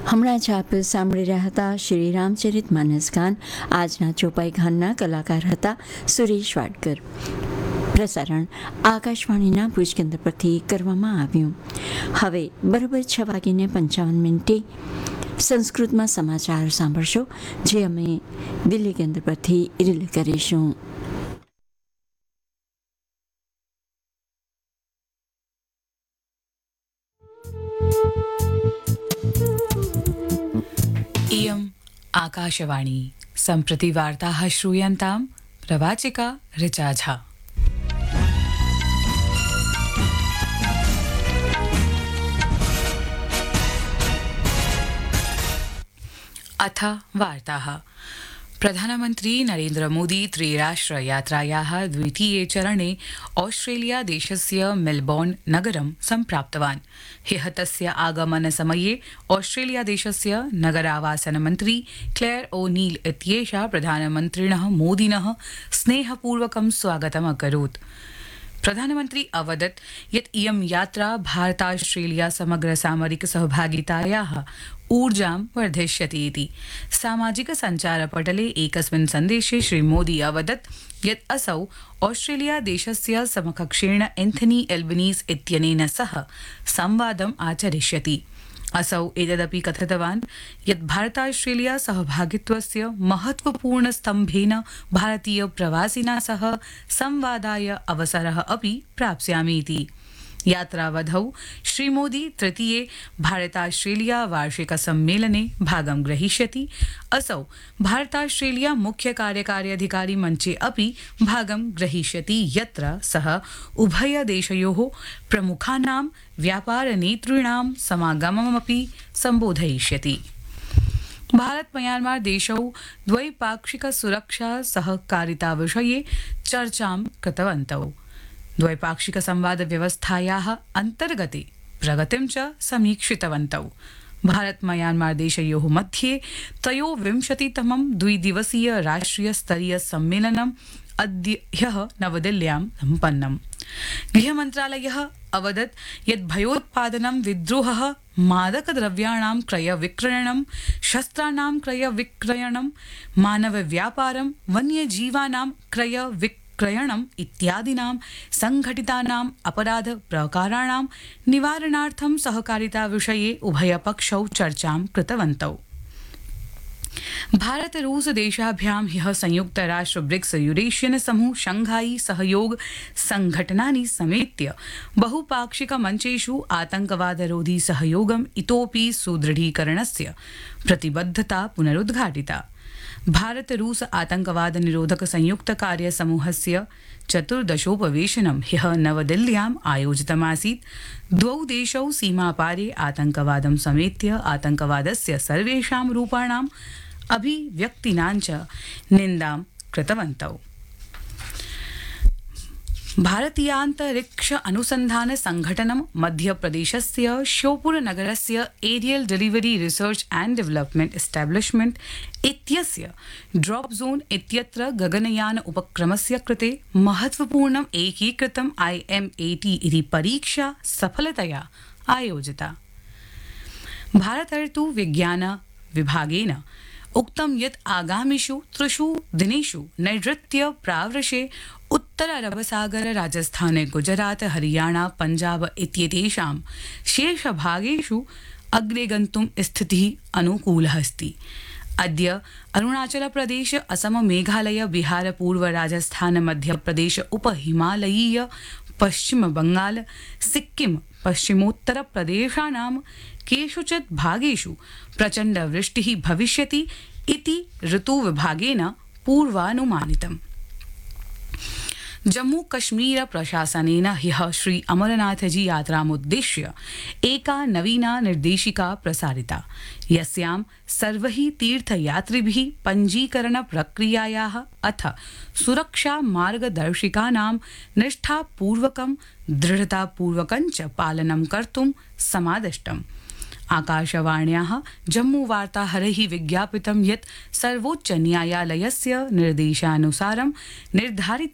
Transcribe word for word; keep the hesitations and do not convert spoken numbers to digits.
હમણાં જ આપ સાંભળી રહ્યા હતા શ્રી રામચરિત માનસ ગાન. આજના ચોપાઈ ગાનના કલાકાર હતા સુરેશ વાડકર. પ્રસારણ આકાશવાણીના ભુજ કેન્દ્ર પરથી કરવામાં આવ્યું. હવે બરાબર છ વાગીને પંચાવન મિનિટે સંસ્કૃતમાં સમાચાર સાંભળશો, જે અમે દિલ્હી કેન્દ્ર પરથી રિલે કરીશું. इयम् आकाशवाणी. सम्प्रति वार्ताः श्रूयन्तां प्रवाचिका ऋचा झा. अथ वार्ताः. प्रधानमन्त्री नरेन्द्र मोदी त्रिराष्ट्रयात्रायाः द्वितीये चरणे ऑस्ट्रेलिया देशस्य मेलबोर्न नगरं सम्प्राप्तवान्. ह्यः तस्य आगमनसमये ऑस्ट्रेलिया देशस्य नगरावासनमन्त्री क्लेयर ओ'नील इत्येषा प्रधानमन्त्रिणः मोदिनः स्नेहपूर्वकं स्वागतम् अकरोत्. प्रधानमन्त्री अवदत् यत् इयं यात्रा भारतास्ट्रेलिया समग्र सामरिक सहभागितायाः ऊर्जां वर्धयिष्यति इति. सामाजिक सञ्चारपटले एकस्मिन् सन्देशे श्रीमोदी अवदत् यत् असौ ऑस्ट्रेलिया देशस्य समकक्षेण एन्थनी एल्बनीस् इत्यनेन सह संवादम् आचरिष्यति. असौ एतदपि कथितवान् यत् भारतास्ट्रेलिया सहभागित्वस्य महत्वपूर्णस्तम्भेन भारतीय प्रवासिना सह संवादाय अवसरः अपि प्राप्स्यामि इति. यात्रावधौ श्रीमोदी तृतीये भारतास्ट्रेलिया वार्षिक सम्मेलने भागं ग्रहीष्यति. असौ भारतास्ट्रेलिया मुख्य कार्यकारी अधिकारी मञ्चे अपि भागं ग्रहीष्यति, यत्र सः उभयदेशयोः प्रमुखानां व्यापारनेतॄणां समागममपि सम्बोधयिष्यति. भारत म्यांमार देशौ द्वैपाक्षिक सुरक्षा सहकारिता विषये चर्चां कृतवन्तौ. द्वैपाक्षिक संवाद व्यवस्थायाः अन्तर्गते प्रगतिं च समीक्षितवन्तौ. भारत म्यांमार देशयोः मध्ये त्रयोविंशतितमं द्विदिवसीय राष्ट्रिय स्तरीय सम्मेलनम् अद्य ह्यः नवदिल्ल्यां सम्पन्नम्. गृहमन्त्रालयः अवदत् यत् भयोत्पादनं, विद्रोहः, मादकद्रव्याणां क्रयविक्रयणं, शस्त्राणां क्रयविक्रयणं, मानवव्यापारं, वन्यजीवानां क्रयविक्रयणं क्रयणम् इत्यादीनां संघटितानाम् अपराध प्रकाराणां निवारणार्थं सहकारिता विषये उभयपक्षौ चर्चां कृतवन्तौ. भारत रूस देशाभ्यां ह्यः संयुक्त राष्ट्र ब्रिक्स यूरेशियन समूह शंघाई सहयोग संघटनानि समेत्य बहुपाक्षिक मञ्चेषु आतंकवादरोधी सहयोगम् इतोपि सुदृढीकरणस्य प्रतिबद्धता पुनरुद्घाटिता. भारत रूस आतंकवाद निरोधक संयुक्त कार्य समूहस्य चतुर्दशोपवेशनं ह्यः नवदिल्ल्याम् आयोजितमासीत्. द्वौ देशौ सीमापारे आतंकवादं समेत्य आतंकवादस्य सर्वेषां रूपाणाम् अभिव्यक्तीनां च निन्दां कृतवन्तौ. भारतीयान्तरिक्ष अनुसंधान संघटनं मध्यप्रदेशस्य श्योपुर नगरस्य aerial delivery research and development establishment इत्यस्य ड्रॉप जोन इत्यत्र गगनयान उपक्रमस्य कृते महत्वपूर्णम् एकीकृतम् आई एम ए टी इति परीक्षा सफलतया आयोजिता. भारतर्तु विज्ञान विभागेन उक्तं यत् आगामिषु त्रिषु दिनेषु नैऋत्य प्रावृषे उत्तर अरबसागर, राजस्थान, गुजरात, हरियाणा, पंजाब इत्येतेषां शेषभागेषु अग्रे गन्तुं स्थितिः अनुकूलः अस्ति. अद्य अरुणाचल प्रदेश, असम, मेघालय, बिहार, पूर्व राजस्थान, मध्यप्रदेश, उपहिमालयीय, पश्चिम बंगाल, सिक्किम, पश्चिमोत्तर प्रदेशानां केषुचित् भागेषु प्रचण्ड वृष्टिः भविष्यति इति ऋतुविभागेन पूर्वानुमानितम्. जम्मू कश्मीर प्रशासनेन ह्यः श्री अमरनाथजी यात्रामुद्दिश्य एका नवीना निर्देशिका प्रसारिता, यस्यां सर्वैः तीर्थयात्रिभिः पञ्जीकरण प्रक्रियायाः अथ सुरक्षा मार्गदर्शिकानां निष्ठापूर्वकं दृढतापूर्वकं च पालनं कर्तुं समादिष्टम्. आकाशवाण्याः जम्मू वार्ताहरैः विज्ञापितं यत् सर्वोच्च न्यायालयस्य निर्देशानुसारं निर्धारित